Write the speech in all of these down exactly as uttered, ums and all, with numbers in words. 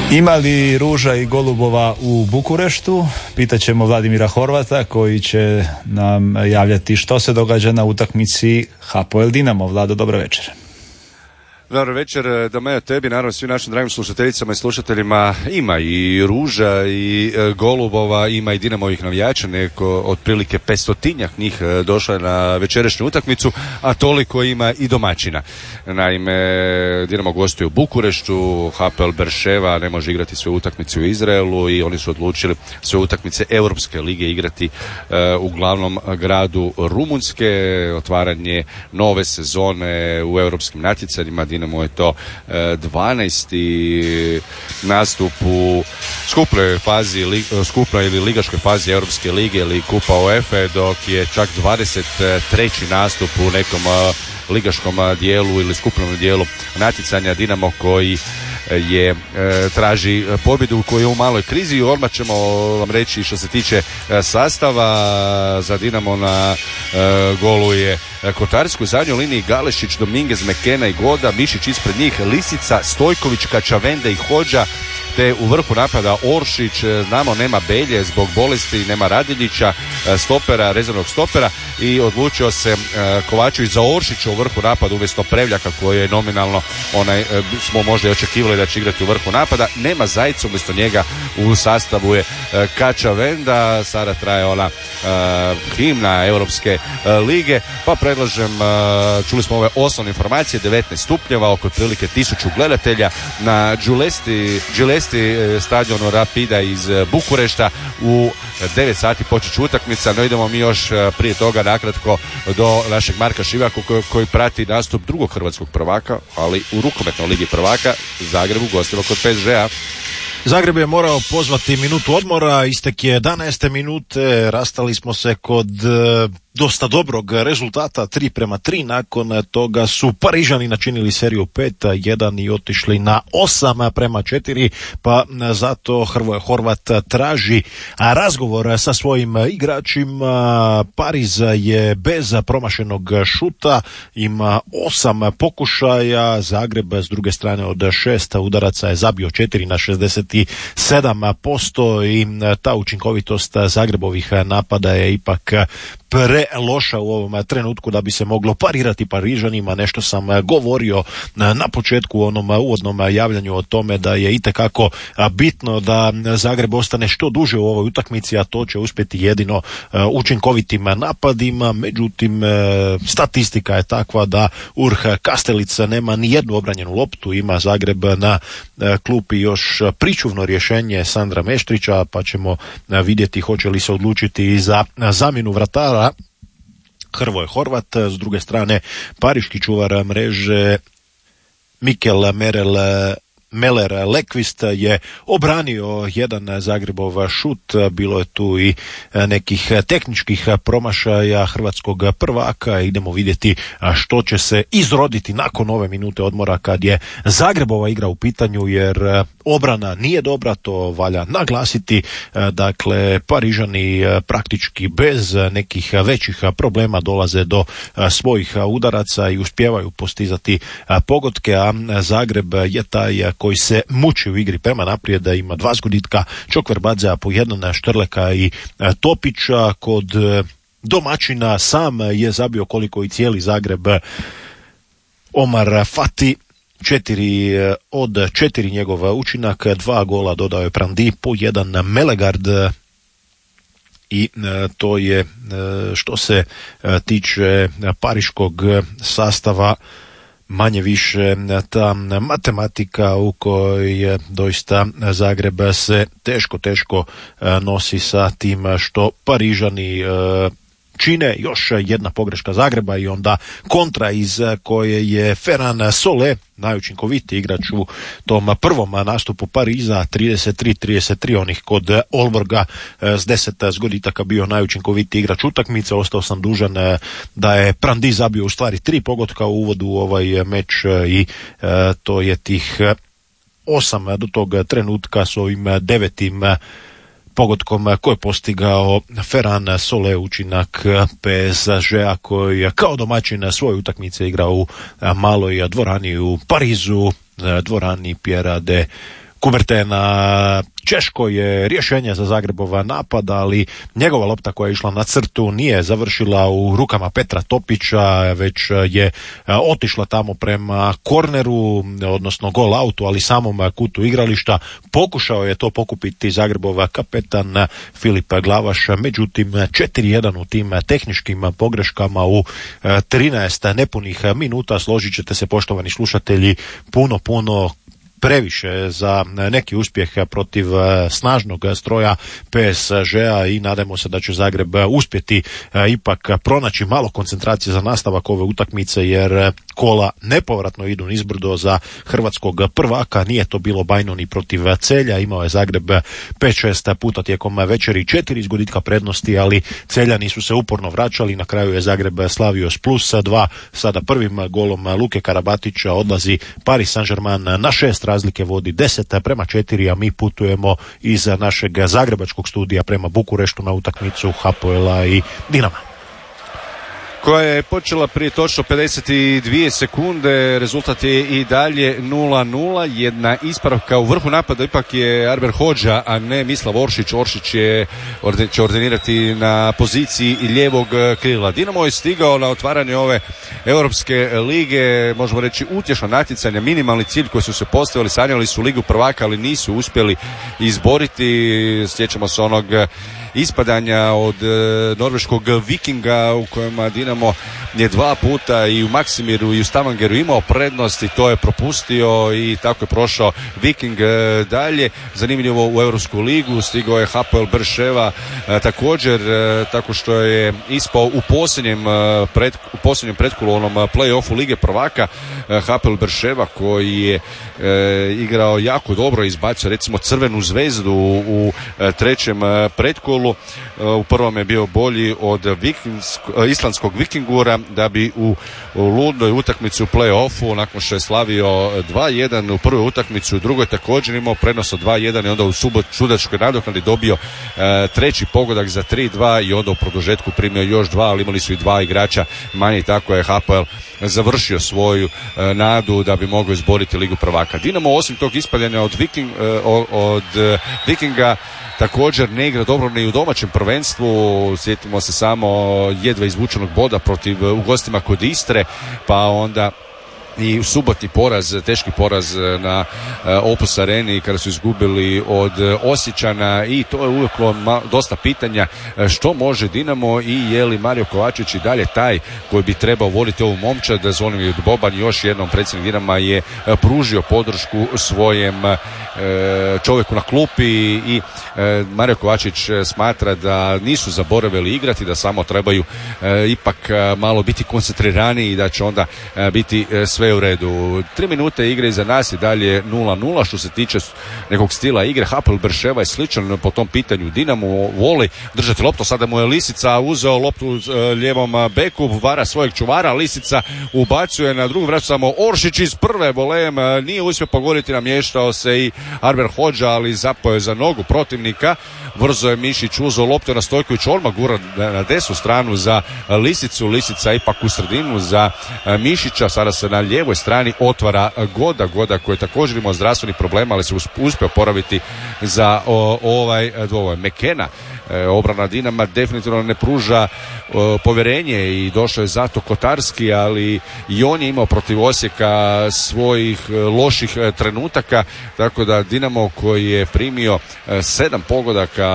Ima li ruža i golubova u Bukureštu? Pitaćemo Vladimira Horvata koji će nam javljati što se događa na utakmici Hapoel Dinamo. Vlado, dobro večer. Dobro večer, da me tebi, naravno svim našim dragim slušateljicama i slušateljima. Ima i ruža i e, golubova, ima i Dinamovih navijača, neko otprilike petstotinjak njih e, došlo je na večerašnju utakmicu, a toliko ima i domaćina. Naime, Dinamo gostuje u Bukureštu, Hapoel Berševa ne može igrati sve utakmice u Izraelu i oni su odlučili sve utakmice Europske lige igrati e, u glavnom gradu Rumunjske. Otvaranje nove sezone u europskim natjecanjima. Dinamo je to dvanaesti nastup u skupnoj fazi, skupnoj ili ligaškoj fazi Europske lige ili Kupa UEFA, dok je čak dvadeset treći nastup u nekom ligaškom dijelu ili skupnom dijelu natjecanja. Dinamo koji je e, traži pobjedu koji je u maloj krizi. Odmah ćemo vam reći što se tiče e, sastava. Za Dinamo na e, golu je Kotarski, u zadnjoj liniji Galešić, Dominguez, Mekena i Goda, Mišić ispred njih, Lisica, Stojković, Kačavende i Hođa, te u vrhu napada Oršić. Znamo nema Belje zbog bolesti, nema Radiljića, stopera, rezervnog stopera, i odlučio se Kovačević za Oršića u vrhu napada umjesto Prevljaka koji je nominalno onaj, smo možda i očekivali da će igrati u vrhu napada. Nema Zajca, umjesto njega u sastavu je Kačavenda. Sada traje ona uh, himna Europske uh, lige, pa predlažem, uh, čuli smo ove osnovne informacije, devetnaest stupnjeva, oko otprilike tisuću gledatelja na Giuletti, Giuletti stadionu Rapida iz Bukurešta. U devet sati počet će utakmica, no idemo mi još prije toga nakratko do našeg Marka Šivaka koji, koji prati nastup drugog hrvatskog prvaka, ali u rukometnoj ligi prvaka, Zagrebu gostima kod P S G-a. Zagreb je morao pozvati minutu odmora, istek je jedanaeste minute, rastali smo se kod e, dosta dobrog rezultata, tri prema tri, nakon toga su Parižani načinili seriju pet jedan i otišli na osam prema četiri, pa zato Hrvoje Horvat traži razgovor sa svojim igračima. Pariz je bez promašenog šuta, ima osam pokušaja, Zagreb s druge strane od šest udaraca je zabio četiri na šezdeset sedam posto i ta učinkovitost Zagrebovih napada je ipak pre loša u ovom trenutku da bi se moglo parirati Parižanima. Nešto sam govorio na početku u onom uvodnom javljanju o tome da je itekako bitno da Zagreb ostane što duže u ovoj utakmici, a to će uspjeti jedino učinkovitim napadima. Međutim, statistika je takva da Urh Kastelica nema ni jednu obranjenu loptu, ima Zagreb na klupi još pričuvno rješenje Sandra Meštrića, pa ćemo vidjeti hoće li se odlučiti i za zamjenu vratara Hrvoje Horvat. S druge strane, pariški čuvar mreže Mikel Merel Meler Lekvist je obranio jedan Zagrebov šut. Bilo je tu i nekih tehničkih promašaja hrvatskog prvaka. Idemo vidjeti što će se izroditi nakon ove minute odmora kad je Zagrebova igra u pitanju, jer obrana nije dobra, to valja naglasiti. Dakle, Parižani praktički bez nekih većih problema dolaze do svojih udaraca i uspijevaju postizati pogodke, a Zagreb je taj koji se muči u igri prema naprijed, da ima dva zgoditka Čokverbadzea po jedan, Štrleka i Topića. Kod domaćina sam je zabio koliko i cijeli Zagreb Omar Fati, četiri od četiri njegova učinak, dva gola dodao je Prandi, po jedan Melegard, i to je što se tiče pariškog sastava manje više ta matematika u kojoj doista Zagreb se teško, teško nosi sa tim što Parižani čine. Još jedna pogreška Zagreba i onda kontra iz koje je Ferran Sole, najučinkovitiji igrač u tom prvom nastupu Pariza, trideset tri trideset tri, onih kod Olborga s deset zgoditaka bio najučinkovitiji igrač utakmice. Ostao sam dužan da je Prandi zabio u stvari tri pogotka u uvodu u ovaj meč i to je tih osam do tog trenutka s ovim devetim pogodkom koji je postigao Ferran Sole, učinak P S G-a koji kao domaćin svoje utakmice igra u maloj dvorani u Parizu, dvorani Pierre de Kubertena. Češko je rješenje za Zagrebova napad, ali njegova lopta koja je išla na crtu nije završila u rukama Petra Topića, već je otišla tamo prema korneru, odnosno gol autu, ali samom kutu igrališta. Pokušao je to pokupiti Zagrebova kapetan Filip Glavaš, međutim četiri jedan u tim tehničkim pogreškama u trinaest nepunih minuta, složit ćete se poštovani slušatelji, puno, puno previše za neki uspjeh protiv snažnog stroja P S Ž-a i nadajmo se da će Zagreb uspjeti ipak pronaći malo koncentracije za nastavak ove utakmice, jer kola nepovratno idu nizbrdo za hrvatskog prvaka. Nije to bilo bajno ni protiv Celja, imao je Zagreb pet šest puta tijekom večeri četiri izgoditka prednosti, ali Celjani su se uporno vraćali. Na kraju je Zagreb slavio s plus dva. Sada prvim golom Luke Karabatića odlazi Paris Saint-Germain na šest, razlike vodi deset prema četiri, a mi putujemo iz našeg zagrebačkog studija prema Bukureštu na utakmicu Hapoela i Dinama, koja je počela prije točno pedeset dvije sekunde. Rezultat je i dalje nula nula. Jedna ispravka u vrhu napada ipak je Arber Hodža, a ne Mislav Oršić. Oršić je, će ordinirati na poziciji lijevog krila. Dinamo je stigao na otvaranje ove Europske lige, možemo reći utješno natjecanje, minimalni cilj koji su se postavili, sanjali su ligu prvaka, ali nisu uspjeli izboriti. Sjećamo se onog ispadanja od e, norveškog Vikinga u kojem Dinamo je dva puta i u Maksimiru i u Stavangeru imao prednost i to je propustio i tako je prošao Viking e, dalje. Zanimljivo, u Europsku ligu stigao je Hapoel Berševa e, također e, tako što je ispao u posljednjem, e, pred, u posljednjem pretkolu onom play-offu Lige prvaka. e, Hapoel Berševa koji je e, igrao jako dobro, izbacio recimo Crvenu zvezdu u, u e, trećem e, pretkolu. U prvom je bio bolji od Vikingsko, islandskog Vikingura, da bi u, u ludnoj utakmici u play-offu, nakon što je slavio dva jedan u prvoj utakmici, u drugoj također imao prednost od dva jedan i onda u subot sudačkoj nadoknadi dobio e, treći pogodak za tri dva i onda u produžetku primio još dva, ali imali su i dva igrača manje i tako je Hapoel završio svoju e, nadu da bi mogao izboriti Ligu prvaka. Dinamo osim tog ispaljanja od, Viking, e, od, od e, Vikinga također ne igra dobro ni u domaćem prvenstvu. Sjetimo se samo jedva izvučenog boda protiv u gostima kod Istre, pa onda i subotni poraz, teški poraz na Opus Areni kada su izgubili od Osječana i to je uvijeklo dosta pitanja što može Dinamo i je li Mario Kovačević i dalje taj koji bi trebao voditi ovu momčad. Zvonimir Boban još jednom predsjednik Dinama je pružio podršku svojem čovjeku na klupi i Mario Kovačević smatra da nisu zaboravili igrati, da samo trebaju ipak malo biti koncentrirani i da će onda biti sve u redu. Tri minute igre iza nas i dalje nula nula. Što se tiče nekog stila igre, Hapoel Berševa je sličan po tom pitanju. Dinamo voli držati loptu, sada mu je Lisica uzeo loptu lijevom beku, vara svojeg čuvara, Lisica ubacuje na drugu, vraća samo Oršić iz prve volejem, nije uspio pogoditi, namještao se i Arber Hodža, ali zapao je za nogu protivnika. Vrzo je Mišić uzeo loptu na Stojković, odmah gura na desnu stranu za Lisicu, Lisica ipak u sredinu za Mišića, sada se na lijevoj strani otvara Goda, Goda koji je također imao zdravstveni problem, ali se uspio poraviti za o, ovaj dvovoj. Mekena, e, obrana Dinama definitivno ne pruža o, povjerenje i došao je zato Kotarski, ali i on je imao protiv Osijeka svojih e, loših e, trenutaka, tako da Dinamo koji je primio e, sedam pogodaka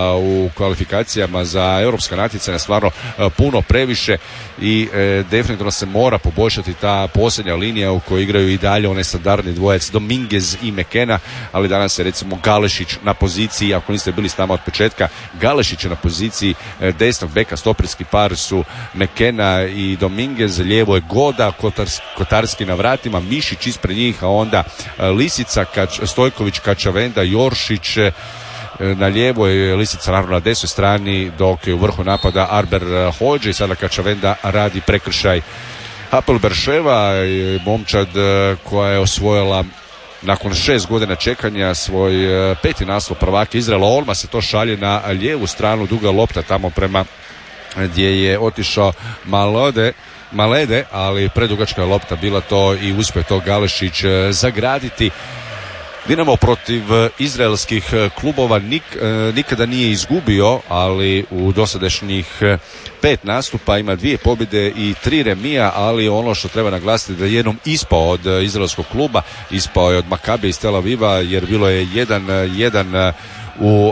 u kvalifikacijama za europska natjecanja stvarno e, puno previše i e, definitivno se mora poboljšati ta posljednja linija u kojoj igraju i dalje onaj standardni dvojac Dominguez i Mekena, ali danas je recimo Galešić na poziciji, ako niste bili s nama od početka, Galešić je na poziciji e, desnog beka, stoperski par su Mekena i Dominguez, lijevo je Goda, Kotarski, Kotarski na vratima, Mišić ispred njih, a onda e, Lisica, Kač, Stojković, Kačavenda, Joršić, e, na lijevoj je Lisica naravno na desnoj strani, dok je u vrhu napada Arber Hodže i sada Kačavenda radi prekršaj. Hapoel Berševa, momčad koja je osvojila nakon šest godina čekanja svoj peti naslov prvaka Izraela, odmah se to šalje na lijevu stranu, duga lopta tamo prema gdje je otišao Malode, Malede, ali predugačka lopta bila to i uspio to Galešić zagraditi. Dinamo protiv izraelskih klubova nik, nikada nije izgubio, ali u dosadašnjih pet nastupa ima dvije pobjede i tri remija, ali ono što treba naglasiti da je jednom ispao od izraelskog kluba, ispao je od Makabija iz Tel Aviva, jer bilo je jedan jedan u,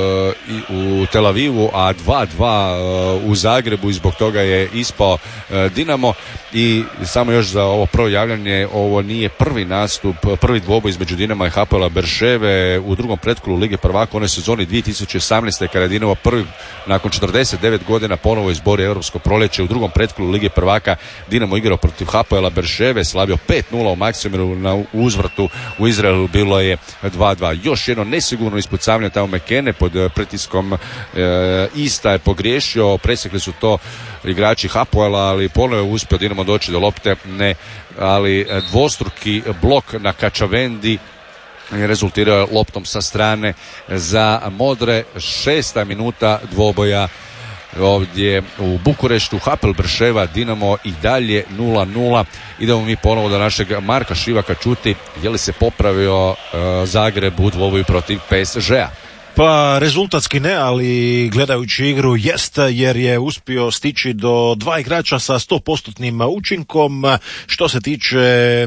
u Tel Avivu, a dva dva u Zagrebu i zbog toga je ispao Dinamo. I samo još za ovo prvo javljanje, ovo nije prvi nastup, prvi dvoboj između Dinama i Hapoela Berševe u drugom pretkolu Lige prvaka one sezoni dvije tisuće osamnaeste kada je Dinamo prvi nakon četrdeset devet godina ponovo izborio europsko proljeće. U drugom pretkolu Lige prvaka Dinamo igrao protiv Hapoela Berševe, slavio pet nula u Maksimiru, na uzvrtu u Izraelu bilo je dva dva. Još jedno nesigurno ispucavanje tamo Mekene pod pritiskom e, Ista je pogriješio, presjekli su to igrači Hapoela, ali ponovno je uspio Dinamo doći do lopte, ne, ali dvostruki blok na Kačavendi rezultirao loptom sa strane za modre. Šesta minuta dvoboja ovdje u Bukureštu. Hapoel Berševa, Dinamo i dalje nula nula. Idemo mi ponovo do našeg Marka Šivaka čuti je li se popravio uh, Zagreb u dvoboju protiv P S G-a. Pa rezultatski ne, ali gledajući igru jest, jer je uspio stići do dva igrača sa sto posto učinkom. Što se tiče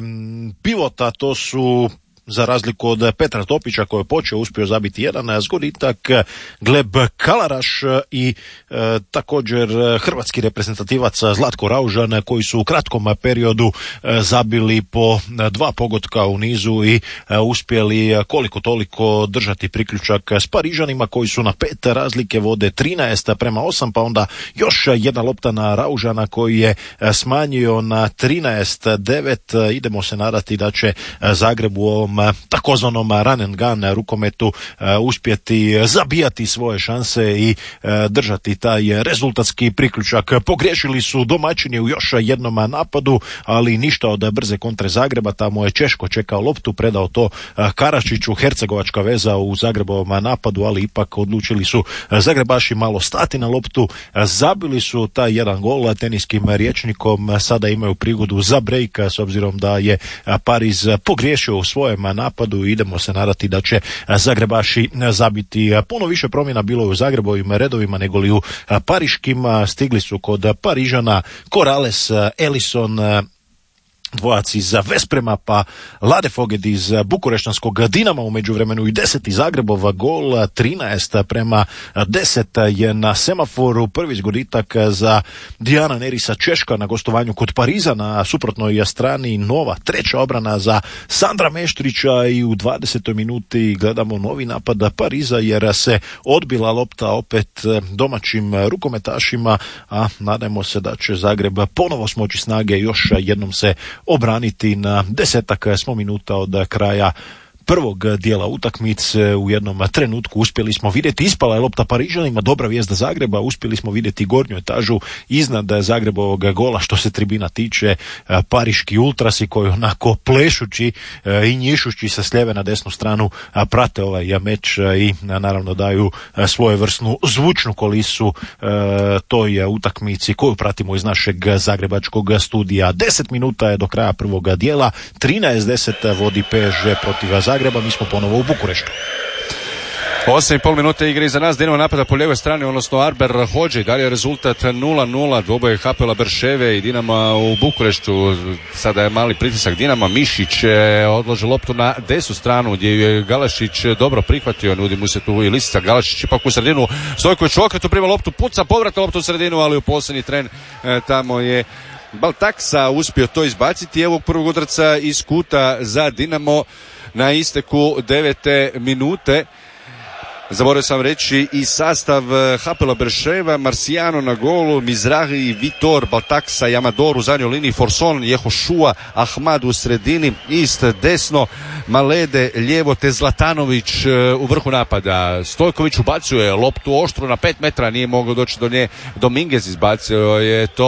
pivota, to su za razliku od Petra Topića koji je počeo uspio zabiti jedan zgoditak, Gleb Kalaraš i e, također hrvatski reprezentativac Zlatko Raužan koji su u kratkom periodu e, zabili po dva pogotka u nizu i e, uspjeli koliko toliko držati priključak s Parižanima koji su na pet razlike vode trinaest prema osam, pa onda još jedna lopta na Raužana koji je smanjio na trinaest devet. Idemo se nadati da će Zagreb u ovom takozvanom run and gun rukometu uh, uspjeti zabijati svoje šanse i uh, držati taj rezultatski priključak. Pogriješili su domaćini u još jednom napadu, ali ništa od brze kontre Zagreba. Tamo je Češko čekao loptu, predao to uh, Karačiću, hercegovačka veza u Zagrebovom napadu, ali ipak odlučili su uh, Zagrebaši malo stati na loptu, uh, zabili su taj jedan gol teniskim rječnikom, uh, sada imaju prigodu za break s obzirom da je uh, Pariz pogriješio u svojem napadu i idemo se nadati da će Zagrebaši zabiti. Puno više promjena bilo je u Zagrebovim redovima nego li u pariškim. Stigli su kod Parižana Corrales, Ellison, dvojac iz Vesprema, pa Lade Foged iz bukureštanskog Dinama, u međuvremenu i deseti Zagrebov gol, trinaest prema deset je na semaforu prvi zgoditak za Dijana Nerisa, Češka na gostovanju kod Pariza, na suprotnoj strani nova treća obrana za Sandra Meštrića i u dvadesetoj minuti gledamo novi napad Pariza jer se odbila lopta opet domaćim rukometašima, a nadajmo se da će Zagreb ponovo smoći snage još jednom se obraniti. Na desetak smo minuta od kraja prvog dijela utakmice u jednom trenutku uspjeli smo vidjeti, ispala je lopta Parižanima, dobra vijest za Zagreba, uspjeli smo vidjeti gornju etažu iznad Zagrebovog gola. Što se tribina tiče, pariški ultrasi koji onako plešući i njišući se s lijeve na desnu stranu prate ovaj meč i naravno daju svojevrsnu zvučnu kolisu toj utakmici koju pratimo iz našeg zagrebačkog studija. deset minuta je do kraja prvog dijela, trinaest deset vodi P S G protiv Zagreba. Zagreba, mi smo ponovo u Bukureštu. osam i pol minuta igre iza nas, Dinamo napada po lijevoj strani, odnosno Arber Hodži, dalje rezultat nula nula, dvoboj Hapoela Berševe i Dinama u Bukureštu. Sada je mali pritisak Dinama, Mišić odloži loptu na desnu stranu gdje je Galašić dobro prihvatio, nudi mu se tu i Lisica, Galašić ipak u sredinu, Stojković u okretu prima loptu, puca, povrata loptu u sredinu, ali u posljednji tren tamo je Baltaksa uspio to izbaciti. Evo prvog udarca iz kuta za Dinamo na isteku devete minute. Zaboravio sam reći i sastav Hapoela Berševa: Marciano na golu, Mizrahi, Vitor, Baltaksa i Amador u zadnjoj liniji, Forson, Jehošua, Ahmad u sredini, Ist desno, Malede lijevo te Zlatanović u vrhu napada. Stojković ubacuje loptu oštru na pet metra, nije mogao doći do nje, Dominguez izbacio je to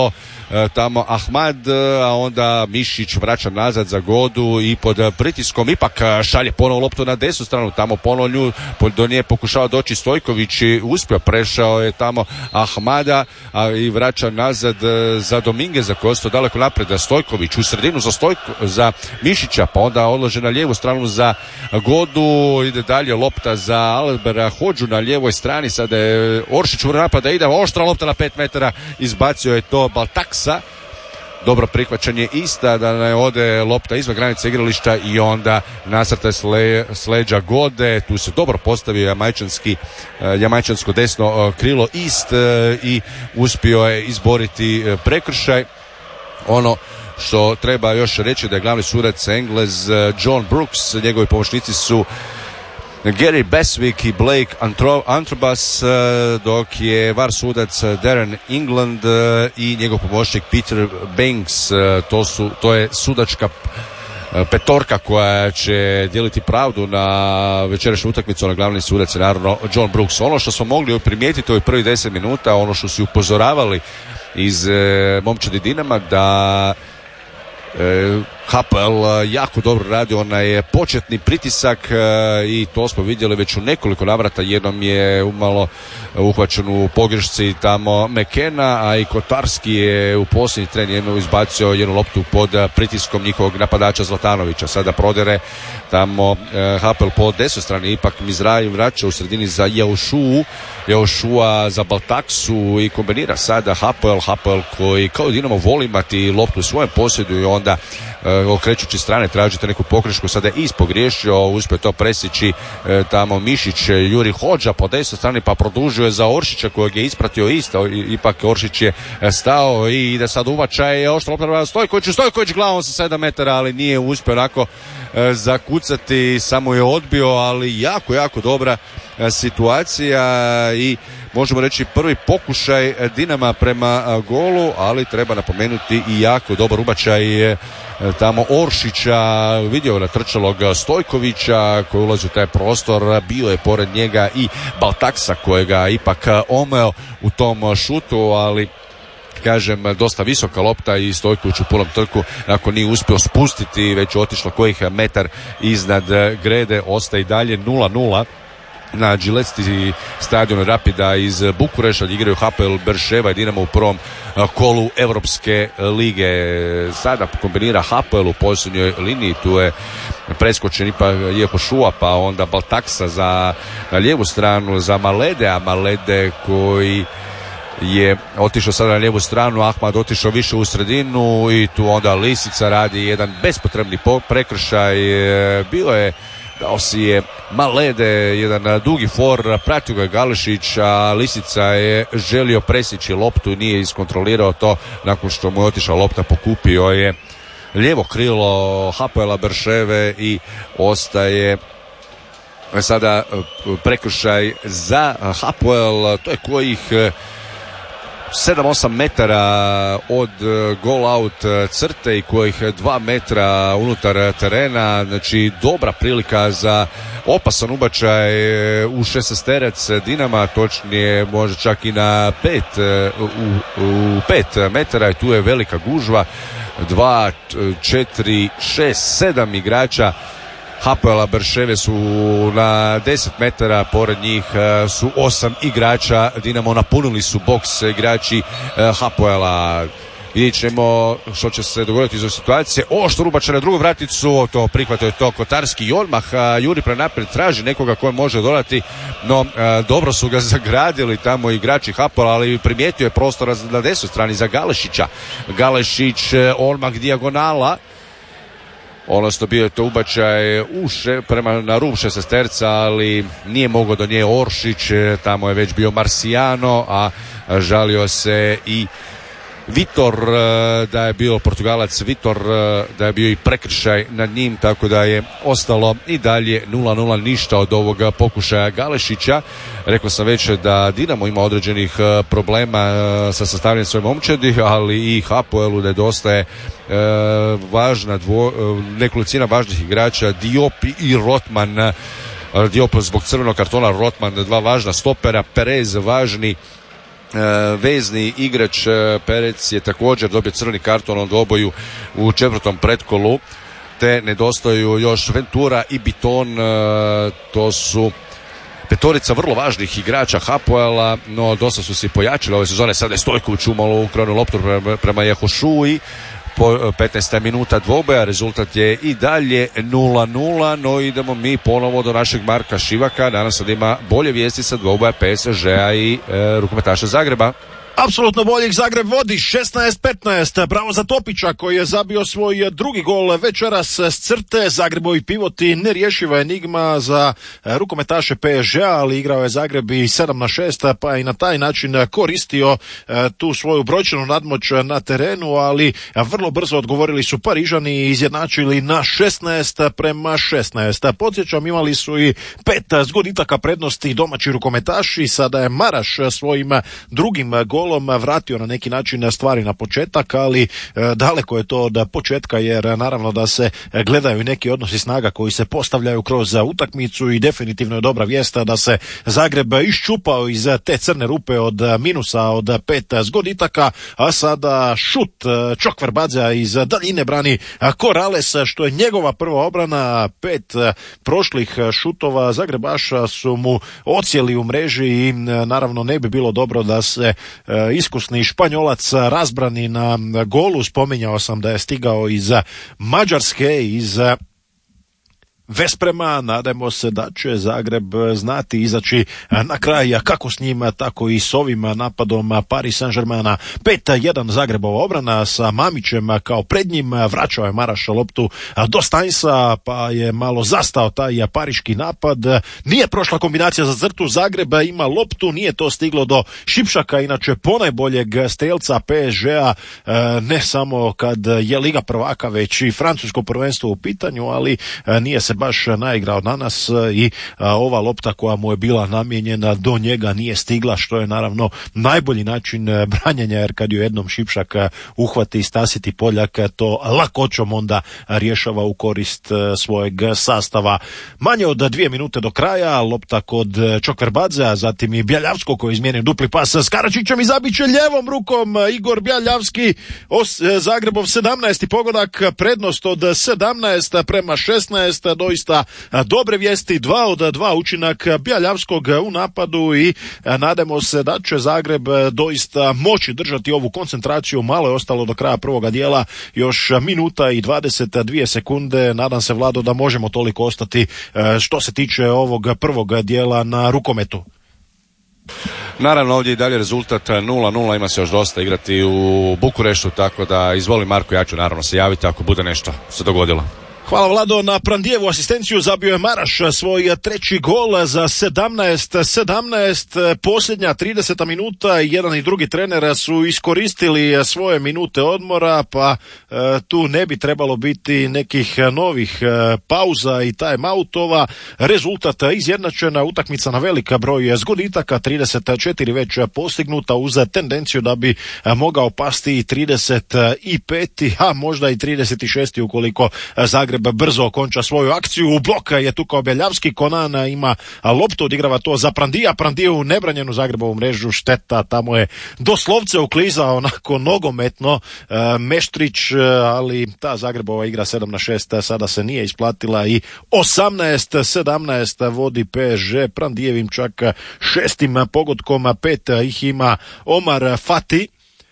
tamo Ahmad, a onda Mišić vraća nazad za Godu i pod pritiskom ipak šalje ponovo loptu na desnu stranu, tamo ponovo nju, do nje pokušava doći Stojković i uspio, prešao je tamo Ahmada a i vraća nazad za Domingueza koji je ostao daleko napred. Stojković u sredinu za, Stojko, za Mišića, pa onda odlože na lijevu stranu za Godu, ide dalje lopta za Albera Hodžu na lijevoj strani, sada je Oršić u napada, ide oštra lopta na pet metara, izbacio je to Baltaksa. Dobro prihvaćanje ista, da ne ode lopta izvan granice igrališta i onda nasrtaj sle, sleđa Gode. Tu se dobro postavio jamajčanski, jamajčansko desno krilo ist i uspio je izboriti prekršaj. Ono što treba još reći da je glavni sudac Englez John Brooks, njegovi pomoćnici su Gary Beswick i Blake Antrobas, dok je var sudac Darren England i njegov pomoćnik Peter Banks. To, su, to je sudačka petorka koja će dijeliti pravdu na večerašnju utakmicu. Na glavni sudac je naravno John Brooks. Ono što smo mogli primijetiti u ovih prvih deset minuta, ono što su upozoravali iz momčadi Dinama, da H P L jako dobro radi onaj početni pritisak i to smo vidjeli već u nekoliko navrata. Jednom je umalo uhvaćen u pogrešci tamo McKenna, a i Kotarski je u posljednji tren jednu izbacio jednu loptu pod pritiskom njihovog napadača Zlatanovića. Sada prodere tamo H P L po desnoj strani, ipak Mizrahi vraća u sredini za Jaušu, Jaušua za Baltaksu i kombinira sada H P L, H P L koji kao Dinamo voli imati loptu u svojem posjedu i onda okrećući strane tražite neku pogrešku, sada je ispogriješio, uspio to presjeći e, tamo Mišić, Juri Hodža po desnoj strani, pa produžuje za Oršića kojeg je ispratio isto, ipak Oršić je stao i ide sad uvačaj, oštro Stojković, Stojković glavom sa sedam metara, ali nije uspio onako e, zakucati, samo je odbio, ali jako, jako dobra e, situacija i možemo reći prvi pokušaj Dinama prema golu, ali treba napomenuti i jako dobar ubačaj tamo Oršića, vidio na trčalog Stojkovića koji ulazi u taj prostor, bio je pored njega i Baltaksa kojega ipak omeo u tom šutu, ali kažem, dosta visoka lopta i Stojković u punom trku, ako nije uspio spustiti, već otišlo kojih metar iznad grede, ostaje i dalje nula nula na Gillette stadionu Rapida iz Bukureša, gdje igraju H P L Berševa i Dinamo u prvom kolu Europske lige. Sada kombinira H P L u posljednjoj liniji, tu je preskočen ipak Jehošua, pa onda Baltaksa za na lijevu stranu za Malede, a Malede koji je otišao sada na lijevu stranu, Ahmad otišao više u sredinu i tu onda Lisica radi jedan bespotrebni prekršaj. Bilo je dao si je Malede jedan dugi for, pratio ga je Galešić, a Lisica je želio presjeći loptu i nije iskontrolirao to. Nakon što mu je otišla lopta, pokupio je lijevo krilo H P L-a Berševe i ostaje sada prekršaj za H P L. To je kojih sedam osam metara od goal out crte i kojih dva metra unutar terena, znači dobra prilika za opasan ubačaj u šestesterac Dinama, točnije možda čak i na pet, u, u pet metara, i tu je velika gužva, dva, četiri, šest, sedam igrača H P L-a Berševe su na deset metara, pored njih su osam igrača Dinamo, napunili su boks igrači H P L-a. Vidjet ćemo što će se dogoditi iz ove situacije. Oštro ubačaj na drugu vraticu, to prihvatio je to Kotarski i odmah juri prenaprijed, traži nekoga koji može dodati, no dobro su ga zagradili tamo igrači H P L-a, ali primijetio je prostora na desnoj strani za Galešića. Galešić odmah dijagonala, odnosno bio je to ubačaj uše, prema na rub šestesterca, ali nije mogao do nje Oršić, tamo je već bio Marciano, a žalio se i Vitor, da je bio Portugalac Vitor, da je bio i prekršaj nad njim, tako da je ostalo i dalje nula nula, ništa od ovog pokušaja Galešića. Rekao sam već da Dinamo ima određenih problema sa sastavljanjem svoje momčadi, ali i H P L-u nedostaje e, važna dvo, nekolicina važnih igrača, Diop i Rotman. Diop zbog crvenog kartona, Rotman dva važna stopera, Perez važni vezni igrač Perec je također dobio crveni karton od oboju u četvrtom pretkolu, te nedostaju još Ventura i Biton, to su petorica vrlo važnih igrača Hapoela, no dosta su se pojačili ove sezone. Sada je Stojković umalo ukrao loptu prema, prema Jehošui po petnaesta minuta dvoboja, rezultat je i dalje nula nula, no idemo mi ponovo do našeg Marka Šivaka. Danas sad ima bolje vijesti sa dvoboja P S Ž-a i e, rukometaša Zagreba. Apsolutno boljih, Zagreb vodi šesnaest petnaest, bravo za Topića koji je zabio svoj drugi gol večeras s crte. Zagrebovi pivoti nerješiva enigma za rukometaše P S Ž-a, ali igrao je Zagreb i sedam na šest, pa je i na taj način koristio tu svoju brojčanu nadmoć na terenu, ali vrlo brzo odgovorili su Parižani i izjednačili na šesnaest prema šesnaest. Podsjećam, imali su i pet zgoditaka prednosti domaći rukometaši, sada je Maraš svojim drugim golom vratio na neki način stvari na početak, ali e, daleko je to od početka, jer naravno da se gledaju neki odnosi snaga koji se postavljaju kroz utakmicu i definitivno je dobra vijest da se Zagreb iščupao iz te crne rupe od minusa od pet zgoditaka, a sada šut Čokverbadzea iz daljine brani Corrales, što je njegova prva obrana. Pet prošlih šutova Zagrebaša su mu ocijeli u mreži i naravno ne bi bilo dobro da se iskusni Španjolac razbrani na golu. Spominjao sam da je stigao iz Mađarske, iz Vesprema. Nadajmo se da će Zagreb znati izaći na kraj kako s njima, tako i s ovim napadom Paris Saint-Germaina. pet jedan Zagrebova obrana sa Mamićem kao pred njim. Vraćao je Maraš loptu do Stainsa, pa je malo zastao taj pariški napad. Nije prošla kombinacija za crtu, Zagreb ima loptu, nije to stiglo do Šipšaka, inače ponajboljeg strelca P S Ž-a, ne samo kad je Liga prvaka, već i francusko prvenstvo u pitanju, ali nije se baš naigrao danas i a, ova lopta koja mu je bila namijenjena do njega nije stigla, što je naravno najbolji način branjenja, jer kad ju jednom Šipšak uhvati Stasiti Poljak, to lakoćom onda rješava u korist svojeg sastava. Manje od dvije minute do kraja, lopta kod Čokverbadzea, zatim i Bjeljavsko koji izmijenio dupli pas s Karačićem i zabiće ljevom rukom Igor Bjeljavski. Os, Zagrebov sedamnaesti pogodak, prednost od sedamnaest prema šesnaest, doista dobre vijesti, dva od dva učinak Bjeljavskog u napadu i nadamo se da će Zagreb doista moći držati ovu koncentraciju. Malo je ostalo do kraja prvoga dijela, još minuta i dvadeset dvije sekunde. Nadam se, Vlado, da možemo toliko ostati što se tiče ovog prvog dijela na rukometu. Naravno, ovdje i dalje rezultat nula nula, ima se još dosta igrati u Bukureštu, tako da izvoli Marko, ja ću naravno se javiti ako bude nešto se dogodilo. Hvala, Vlado. Na Prandijevu asistenciju zabio je Maraš svoj treći gol za sedamnaest sedamnaest. Posljednja trideseta minuta, jedan i drugi trener su iskoristili svoje minute odmora, pa e, tu ne bi trebalo biti nekih novih e, pauza i time-outova. Rezultat izjednačena, utakmica na velika broj zgoditaka, trideset četiri već postignuta, uz tendenciju da bi mogao pasti i trideset pet, a možda i trideset šest ukoliko Zagreb brzo okonča svoju akciju. U bloka je tu kao Bjeljavski, Konana ima loptu, odigrava to za Prandija, Prandija u nebranjenu Zagrebovu mrežu, šteta, tamo je doslovce uklizao onako nogometno e, Meštrić, ali ta Zagrebova igra sedam na šest sada se nije isplatila i osamnaest sedamnaest vodi P S Ž, Prandijevim čak šestim pogodkom, pet ih ima Omar Fati.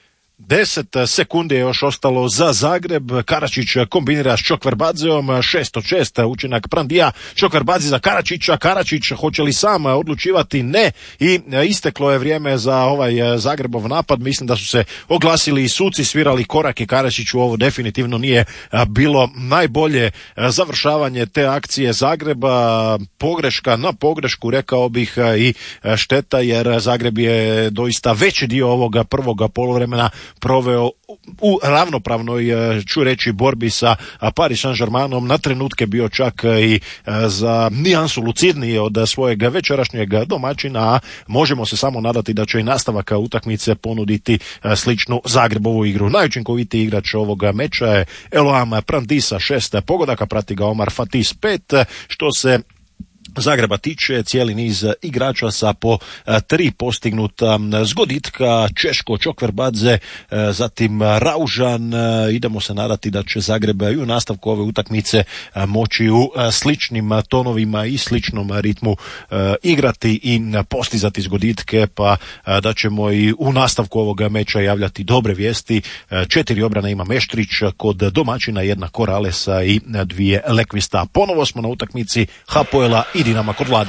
Deset sekundi je još ostalo za Zagreb. Karačić kombinira s Čokverbadzeom, šest od šest učinak Prandija. Čokverbadze za Karačića, Karačić hoće li sam odlučivati? Ne. I isteklo je vrijeme za ovaj Zagrebov napad. Mislim da su se oglasili i suci, svirali korak i Karačiću. Ovo definitivno nije bilo najbolje završavanje te akcije Zagreba. Pogreška na pogrešku, rekao bih, i šteta, jer Zagreb je doista veći dio ovoga prvoga poluvremena proveo u ravnopravnoj, ću reći, borbi sa Paris Saint-Germainom, na trenutke bio čak i za nijansu lucidniji od svojeg večerašnjeg domaćina, a možemo se samo nadati da će i nastavak utakmice ponuditi sličnu Zagrebovu igru. Najučinkovitiji igrač ovoga meča je Eloam Prandisa, šest pogodaka, prati ga Omar Fatis, pet. Što se Zagreba tiče, cijeli niz igrača sa po tri postignuta zgoditka, Češko, Čokverbadze, zatim Raužan. Idemo se nadati da će Zagreb i u nastavku ove utakmice moći u sličnim tonovima i sličnom ritmu igrati i postizati zgoditke, pa da ćemo i u nastavku ovoga meča javljati dobre vijesti. Četiri obrane ima Meštrić, kod domaćina jedna Koralesa i dvije Lekvista. Ponovo smo na utakmici Hapoela i Dinama kod Vlade.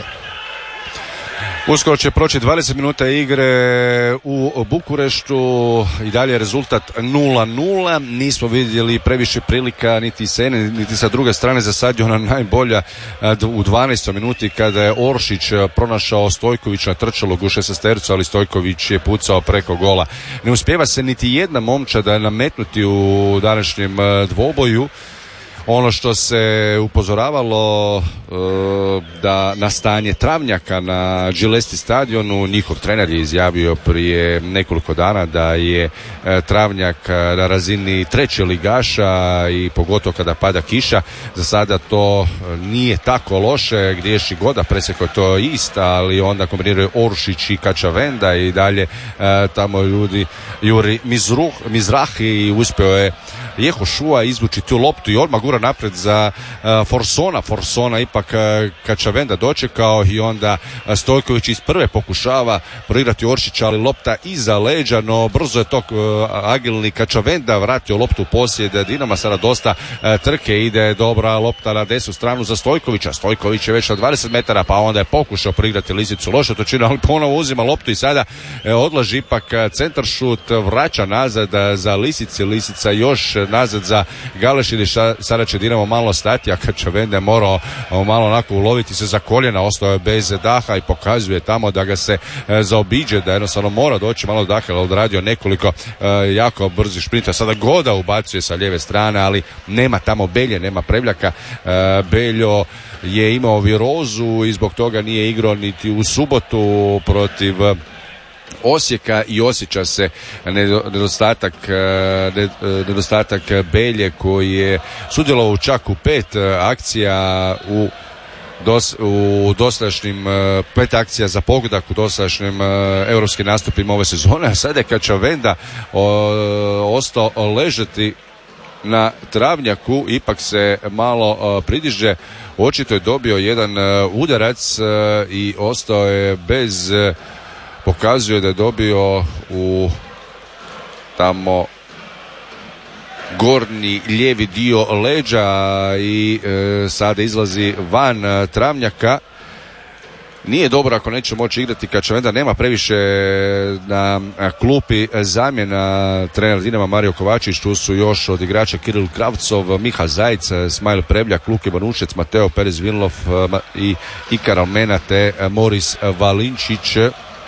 Uskoro će proći dvadeset minuta igre u Bukureštu i dalje rezultat nula nula. Nismo vidjeli previše prilika niti s jedne niti sa druge strane. Za sad je ona najbolja u dvanaestoj minuti kada je Oršić pronašao Stojkovića na trčalogu u šesnaestercu, ali Stojković je pucao preko gola. Ne uspijeva se niti jedna momčada nametnuti u današnjem dvoboju. Ono što se upozoravalo e, da na stanje Travnjaka na Gillesti stadionu, njihov trener je izjavio prije nekoliko dana da je e, Travnjak na razini treće ligaša i pogotovo kada pada kiša. Za sada to nije tako loše, griješi Goda, presjeko to isto, ali onda kombiniraju Oršić i Kačavenda i dalje e, tamo ljudi Juri Mizruh, Mizrahi i uspio je Jehošua izvući tu loptu i odmah gura napred za uh, Forsona. Forsona ipak uh, Kačavenda dočekao i onda uh, Stojković iz prve pokušava proigrati Oršića, ali lopta iza leđa, no brzo je to uh, agilni Kačavenda vratio loptu u posjed Dinama. Sada dosta uh, trke, ide dobra lopta na desnu stranu za Stojkovića. Stojković je već na dvadeset metara, pa onda je pokušao proigrati Lisicu, loše to čini, ali ponovo uzima loptu i sada uh, odlaži ipak uh, centar šut, vraća nazad uh, za Lisici. Lisica još nazad za Galešini. Sada će Dinamo malo stati, a Kačavenda je morao malo onako uloviti se za koljena, ostao je bez daha i pokazuje tamo da ga se e, zaobiđe, da jednostavno mora doći malo daha, ali odradio nekoliko e, jako brzih šprinta. Sada Goda ubacuje sa lijeve strane, ali nema tamo Belje, nema Prevljaka. e, Beljo je imao virozu i zbog toga nije igrao niti u subotu protiv Osijeka i osjeća se nedostatak, nedostatak Belje koji je sudjelovao čak u pet akcija u Dos, u dosadašnjim pet akcija za pogodak u dosadašnjim europskim nastupima ove sezone, a sada je Kačavenda ostao ležati na Travnjaku, ipak se malo pridiže, očito je dobio jedan udarac i ostao je bez, pokazuje da je dobio u tamo gornji lijevi dio leđa i e, sada izlazi van e, Travnjaka. Nije dobro ako neće moći igrati Kačavenda, nema previše na klupi zamjena. Trener Dinama Mario Kovačić, tu su još od igrača Kiril Kravcov, Miha Zajc, Smajl Prevljak, Luki Vanušec, Mateo Perez Vinlov i Ikar Almena te Moris Valinčić.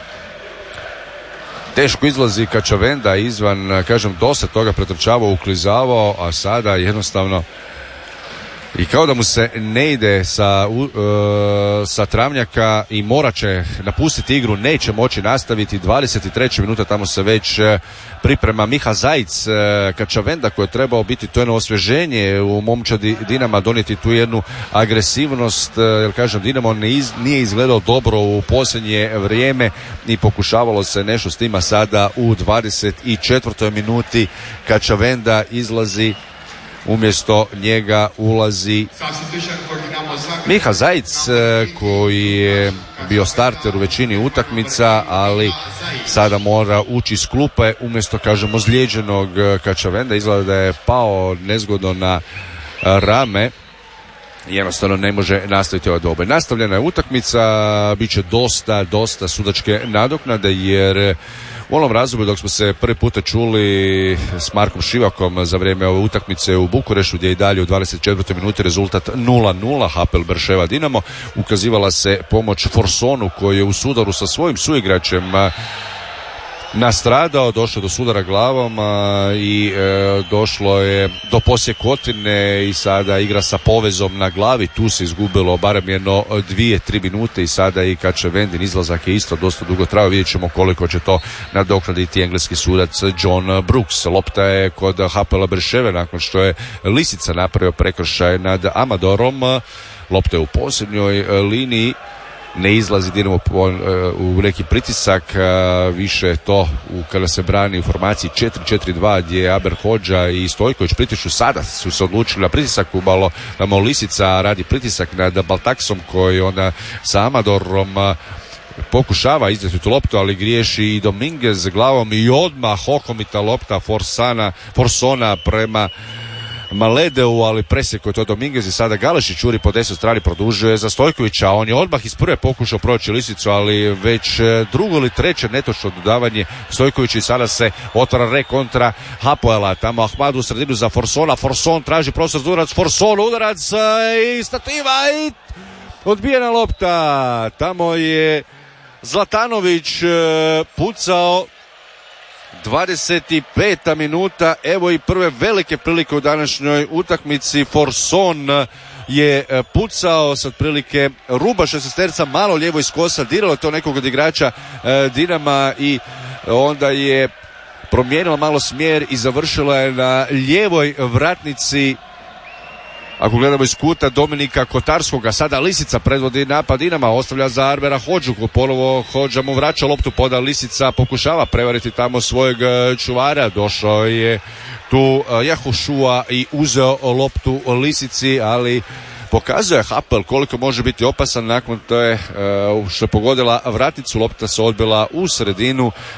Teško izlazi Kačavenda izvan, kažem, dosta toga pretrčavao, uklizavao, a sada jednostavno i kao da mu se ne ide sa, uh, sa Travnjaka i morat će napustiti igru, neće moći nastaviti. dvadeset treća minuta, tamo se već uh, priprema Miha Zajc. uh, Kačavenda koji je trebao biti to jedno osvježenje u momčadi Dinama, donijeti tu jednu agresivnost, uh, jer kažem, Dinamo ne iz, nije izgledao dobro u posljednje vrijeme i pokušavalo se nešto s tima. Sada u dvadeset četvrtoj minuti Kačavenda izlazi, umjesto njega ulazi Miha Zajc koji je bio starter u većini utakmica, ali sada mora ući iz klupe umjesto, kažemo, ozlijeđenog Kačavenda. Izgleda da je pao nezgodno na rame, jednostavno ne može nastaviti ova doba. Nastavljena je utakmica, bit će dosta, dosta sudačke nadoknade, jer u onom razdoblju dok smo se prvi puta čuli s Markom Šivakom za vrijeme ove utakmice u Bukureštu, gdje je i dalje u dvadeset četvrtoj minuti rezultat nula nula, Hapoel Berševa Dinamo, ukazivala se pomoć Forsonu koji je u sudaru sa svojim suigračem nastradao, došlo do sudara glavom a, i e, došlo je do posjekotine i sada igra sa povezom na glavi. Tu se izgubilo barem jedno dvije, tri minute i sada i Kačavendin izlazak je isto dosta dugo trajao. Vidjet ćemo koliko će to nadoknaditi engleski sudac John Brooks. Lopta je kod Hapoela Berševe nakon što je Lisica napravio prekršaj nad Amadorom. lopta je u posljednjoj liniji, ne izlazi Dinamo u neki pritisak, više to u, kada se brani u formaciji četiri četiri dva gdje Aber Hodža i Stojković pritiču. Sada su se odlučili na pritisak u malo, tamo Lisica radi pritisak nad Baltaksom koji onda sa Amadorom pokušava izdati tu loptu, ali griješi i Dominguez glavom i odmah okomita lopta Forsana, Forsona prema Maledeu, ali presjekao je to Dominguez i sada Galešić čuri po desnoj strani, produžuje za Stojkovića. On je odmah iz prve pokušao proći Lisicu, ali već drugo ili treće netočno dodavanje Stojkovića i sada se otvara re kontra Hapoela. Tamo Ahmadu u sredinu za Forsona. Forson traži prostor za udarac. Forson udarac i stativa i odbijena lopta. Tamo je Zlatanović pucao. dvadeset peta minuta, evo i prve velike prilike u današnjoj utakmici. Forson je pucao sa otprilike ruba šestesterca, malo lijevo iz kosa, diralo je to nekog od igrača Dinama i onda je promijenila malo smjer i završila je na lijevoj vratnici. Ako gledamo iz kuta Dominika Kotarskoga, sada Lisica predvodi napad Dinama, ostavlja za Arbera Hodžu, ponovo Hodža mu vraća loptu, poda Lisica, pokušava prevariti tamo svojeg čuvara, došao je tu Jahušua i uzeo loptu Lisici, ali pokazuje Hapoel koliko može biti opasan nakon to je što je pogodila vratnicu, lopta se odbila u sredinu